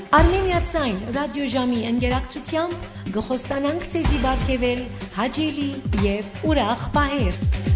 Armeniացայն ռադիոժամի ընկերակցությամբ գխոստանանք ցեզի բարգեվել հաճելի եւ ուրախ պահեր։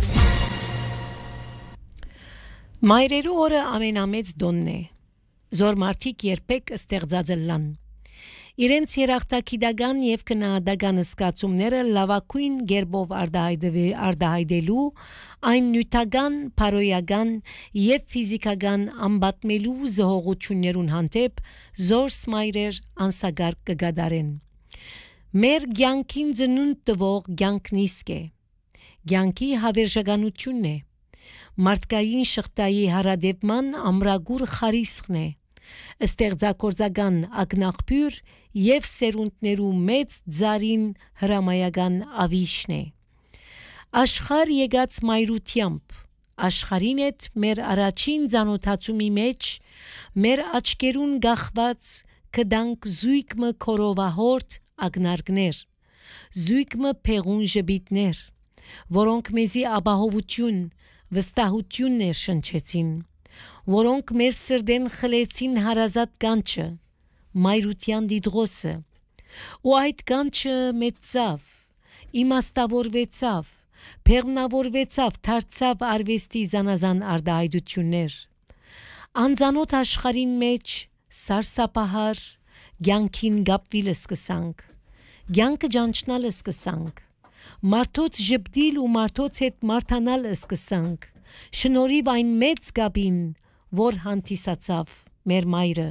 Մայրերու օրը ամենամեծ դոնն է։ Զոր մարդիկ երբեք ստեղծած լան։ Իրենց երախտագիտական եւ քնահատական սկացումները լավակույն գերբով արտահայտելու այն նյութական, բարոյական եւ ֆիզիկական ամբատմելու զհողություններուն հանդեպ զորս մայրեր անսագար կգադարեն։ Մեր ցանկին ծնունդ տվող ցանկն իսկ է։ Ցանկի հավերժականությունն է։ Մարդկային շղթայի հարադեպման ամրագուր խարիսխն է։ Ստեղծագործական ակնաղբյուր եւ սերունդներու մեծ ծարին հրամայական ավիշն է։ Աշխարհ եկած մայրությամբ աշխարհին հետ մեր առաջին ծանոթացումի մեջ մեր աչքերուն գախված կդանք զույգը կորովահորտ ագնարկներ զույգը փեղուն ժբիտներ որոնք մեզի ապահովություն վստահություն ներշնչեցին որոնք մեր սրդեն խլեցին հարազատ կանչը մայրության դիդրոսը ու այդ կանչը մեծավ իմաստավորվեցավ փեղմնավորվեցավ դարձավ արվեստի զանազան արտահայտություններ անծանոթ աշխարհին մեջ սարսափահար ցանկին գապվիլ սկսանք ցանկը ճանչնալ սկսանք մարդոց ժպտիլ ու մարդոց հետ մարդանալ սկսանք շնորհիվ այն մեծ գաբին որ հանդիսացավ մեր մայրը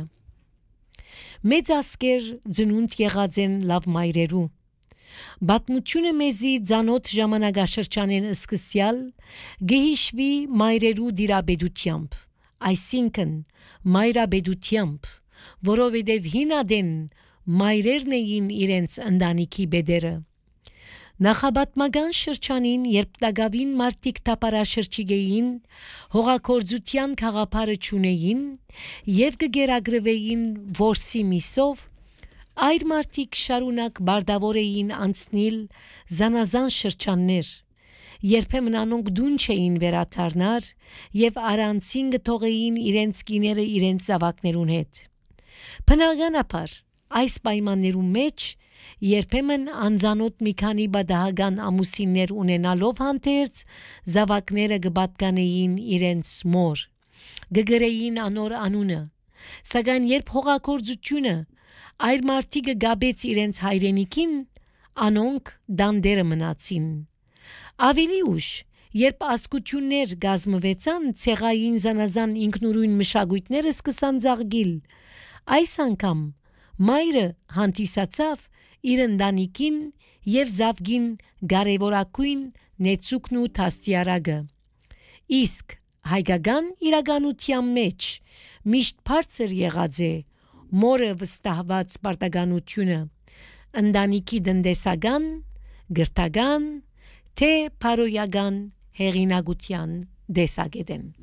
մեծ ասկեր ծնունդ եղած են լավ մայրերու բատմությունը մեզի ծանոթ ժամանակաշրջանեն սկսյալ գեհիշվի մայրերու դիրաբեդությամբ այսինքն մայրաբեդությամբ որովհետև հինադեն մայրերն էին իրենց ընտանիքի բեդերը Նախաբատմական շրջանին երբ տագավին մարդիկ տապարաշրջիկ հողակորձության խաղապարը չունեին եւ կգերագրվեին որսի միսով այր մարդիկ շարունակ բարդավոր էին անցնել զանազան շրջաններ երբեմն անոնք դուն չէին վերաթարնար եւ արանցին գթողեին իրենց կիները իրենց զավակներուն հետ բնականաբար այս պայմաններու մեջ երբեմն անծանոթ մի քանի բադահական ամուսիններ ունենալով հանդերձ զավակները կպատկանեին իրենց մոր գգրեին անոր անունը սակայն երբ հողակորձությունը այր մարդիկը գաբեց իրենց հայրենիքին անոնք դանդերը մնացին ավելի ուշ երբ ասկություններ գազմվեցան ցեղային զանազան ինքնուրույն մշակույթները սկսան ծաղկիլ այս անգամ մայրը հանդիսացավ իր ընտանիքին եւ զավգին կարևորակույն նեցուկն ու թաստիարակը իսկ հայկական իրականության մեջ միշտ բարձր եղած է մորը վստահված պարտականությունը ընտանիքի տնտեսական գրթական թե բարոյական հեղինակության դեսագետեն